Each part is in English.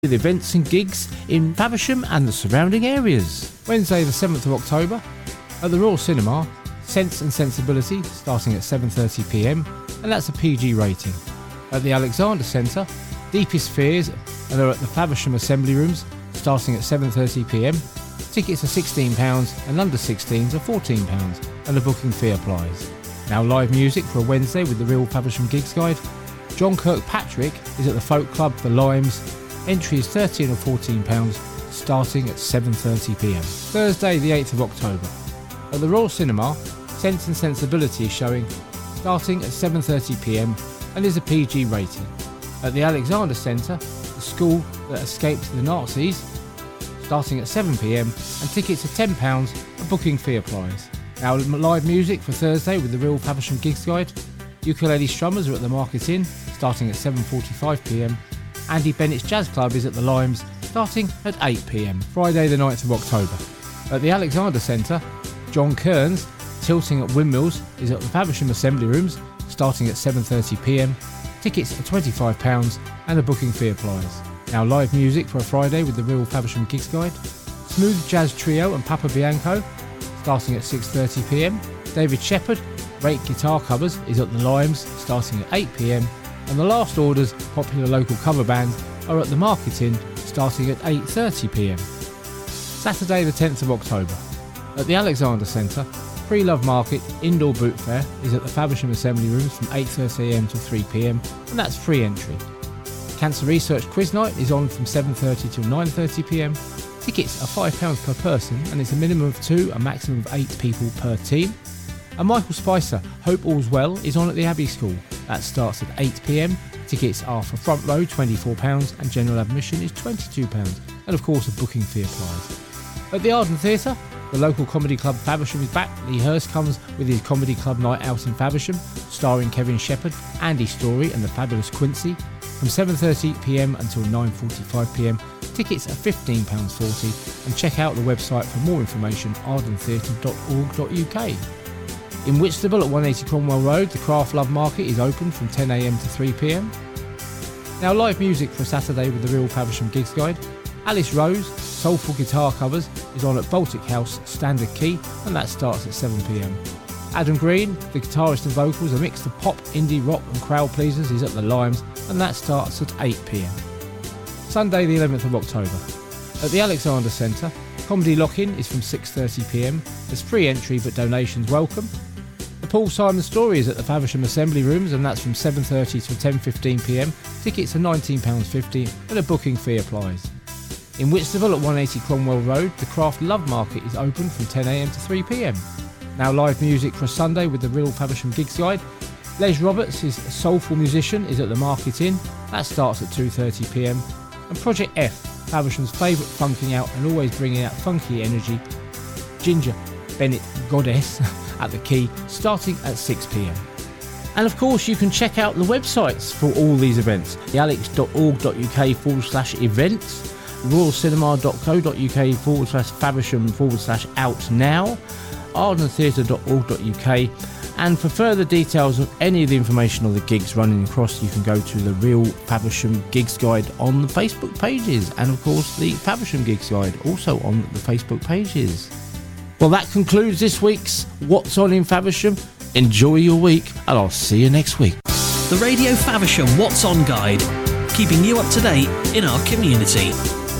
with events and gigs in Faversham and the surrounding areas. Wednesday the 7th of October at the Royal Cinema, Sense and Sensibility starting at 7:30pm, and that's a PG rating. At the Alexander Centre, Deepest Fears and are at the Faversham Assembly Rooms starting at 7:30pm. Tickets are £16 and under 16s are £14 and a booking fee applies. Now live music for a Wednesday with the Real Faversham Gigs Guide. John Kirkpatrick is at the Folk Club, The Limes. Entry is £13 or £14 starting at 7:30pm. Thursday the 8th of October at the Royal Cinema, Sense and Sensibility is showing starting at 7:30pm and is a PG rating. At the Alexander Centre, the school that escaped the Nazis, starting at 7pm, and tickets are £10, a booking fee applies. Now live music for Thursday with the Real Faversham Gigs Guide. Ukulele Strummers are at the Market Inn starting at 7:45pm. Andy Bennett's Jazz Club is at the Limes starting at 8pm. Friday the 9th of October at the Alexander Centre, John Kearns Tilting at Windmills is at the Faversham Assembly Rooms starting at 7:30pm. Tickets are £25 and a booking fee applies. Now live music for a Friday with the Real Faversham Gigs Guide. Smooth Jazz Trio and Papa Bianco starting at 6:30pm. David Shepherd, Rake Guitar Covers is at the Limes starting at 8pm. And the Last Orders, popular local cover band, are at the Market Inn starting at 8:30pm. Saturday the 10th of October at the Alexander Centre, Pre-Love Market Indoor Boot Fair is at the Faversham Assembly Rooms from 8:30am till 3pm, and that's free entry. Cancer Research Quiz Night is on from 7:30 till 9:30pm. Tickets are £5 per person and it's a minimum of 2, a maximum of 8 people per team. And Michael Spicer, Hope All's Well, is on at the Abbey School. That starts at 8pm. Tickets are for front row £24 and general admission is £22, and of course a booking fee applies. At the Arden Theatre, the local comedy club Faversham is back. Lee Hurst comes with his comedy club night out in Faversham, starring Kevin Shepherd, Andy Story and the fabulous Quincy, from 7:30pm until 9:45pm. Tickets are £15.40, and check out the website for more information, ardentheatre.org.uk. In Whitstable at 180 Cromwell Road, the Craft Love Market is open from 10am to 3pm. Now live music for a Saturday with the Real Faversham Gigs Guide. Alice Rose, Soulful Guitar Covers, is on at Baltic House Standard Key, and that starts at 7pm. Adam Green, the guitarist and vocals, a mix of pop, indie, rock and crowd pleasers, is at the Limes, and that starts at 8pm. Sunday the 11th of October at the Alexander Centre, Comedy Lock-In is from 6:30pm. There's free entry but donations welcome. The Paul Simon Story is at the Faversham Assembly Rooms, and that's from 7:30 till 10:15pm. Tickets are £19.50 and a booking fee applies. In Whitstable at 180 Cromwell Road, the Craft Love Market is open from 10am to 3pm. Now live music for a Sunday with the Real Faversham Gigs Guide. Les Roberts, his soulful musician, is at the Market Inn. That starts at 2:30pm. And Project F, Faversham's favourite funking out and always bringing out funky energy, Ginger Bennett Goddess at the Key, starting at 6pm. And of course you can check out the websites for all these events, thealex.org.uk/events, royalcinema.co.uk/Faversham/out-now, ardentheatre.org.uk, and for further details of any of the information or the gigs running across, you can go to the Real Faversham Gigs Guide on the Facebook pages, and of course the Faversham Gigs Guide also on the Facebook pages. Well, that concludes this week's What's On in Faversham. Enjoy your week, and I'll see you next week. The Radio Faversham What's On Guide, keeping you up to date in our community.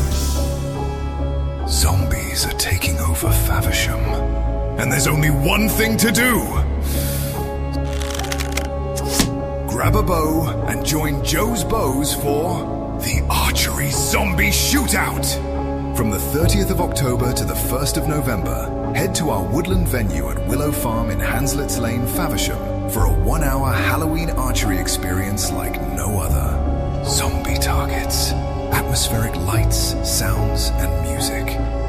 Zombies are taking over Faversham, and there's only one thing to do. Grab a bow and join Joe's Bows for the Archery Zombie Shootout. From the 30th of October to the 1st of November, head to our woodland venue at Willow Farm in Hanslets Lane, Faversham, for a 1-hour Halloween archery experience like no other. Zombie targets, atmospheric lights, sounds, and music.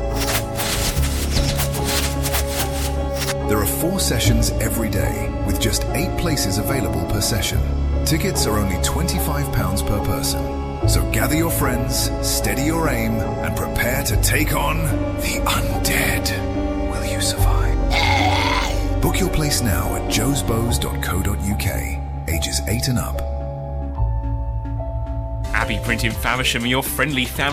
There are 4 sessions every day, with just 8 places available per session. Tickets are only £25 per person. So gather your friends, steady your aim, and prepare to take on the undead. Will you survive? Book your place now at joesbows.co.uk. Ages 8 and up. Abbey Printing Faversham, your friendly family